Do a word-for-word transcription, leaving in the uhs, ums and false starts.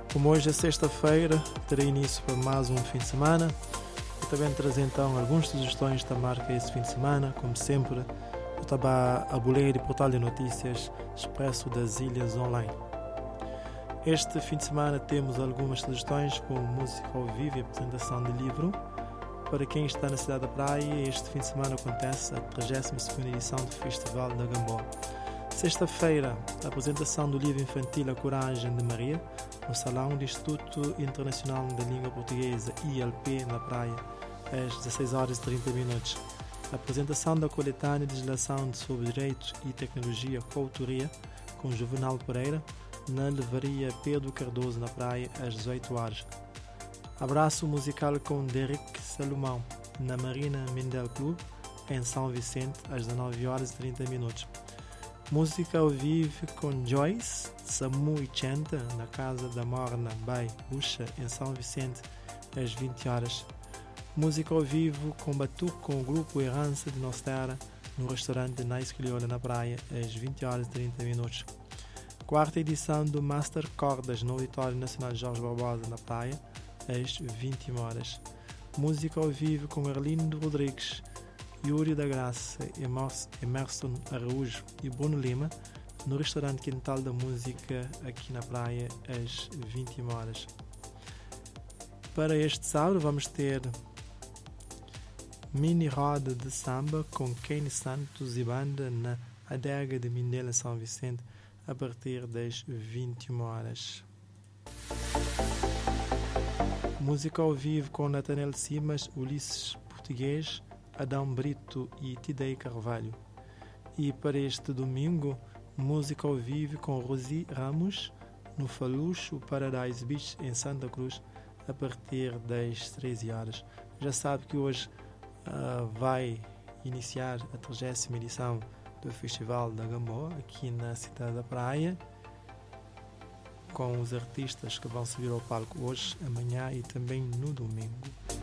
Como hoje é sexta-feira, terei início para mais um fim de semana. Eu também trazer então algumas sugestões da marca esse fim de semana. Como sempre, eu estava a boleia de portal de notícias Expresso das Ilhas Online. Este fim de semana temos algumas sugestões como música ao vivo e apresentação de livro. Para quem está na cidade da Praia, este fim de semana acontece a trigésima segunda edição do Festival da Gamboa. Sexta-feira, a apresentação do livro infantil A Coragem de Maria, no Salão do Instituto Internacional da Língua Portuguesa, I L P, na Praia, às dezesseis horas e trinta minutos. A apresentação da coletânea de legislação sobre direitos e tecnologia coautoria, com Juvenal Pereira, na Levaria Pedro Cardoso, na Praia, às dezoito horas. Abraço musical com Derek Salomão, na Marina Mindel Club, em São Vicente, às dezenove horas e trinta minutos. Música ao vivo com Joyce, Samu e Chanta, na Casa da Morna, Bay, Buxa, em São Vicente, às vinte horas. Música ao vivo com Batuque com o grupo Herança de Nostera, no restaurante Nice Crioula, na Praia, às vinte horas e trinta minutos. Quarta edição do Master Cordas, no Auditório Nacional Jorge Barbosa, na Praia, às vinte e uma horas. Música ao vivo com Arlindo Rodrigues, Yuri da Graça, Emerson Araújo e Bruno Lima, no restaurante Quintal da Música, aqui na Praia, às vinte e uma horas. Para este sábado vamos ter mini roda de samba com Kenny Santos e banda na Adega de Mindela, São Vicente, a partir das vinte e uma horas. Música ao vivo com Nathaniel Simas, Ulisses Português, Adão Brito e Tidei Carvalho. E para este domingo, música ao vivo com Rosi Ramos, no Falucho Paradise Beach, em Santa Cruz, a partir das treze horas. Já sabe que hoje uh, vai iniciar a trigésima edição do Festival da Gamboa, aqui na cidade da Praia, com os artistas que vão subir ao palco hoje, amanhã e também no domingo.